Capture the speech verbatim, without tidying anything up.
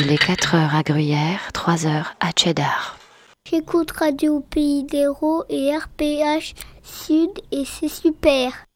Il est quatre heures à Gruyère, trois heures à Cheddar. J'écoute Radio Pays d'Hérault et R P H Sud et c'est super.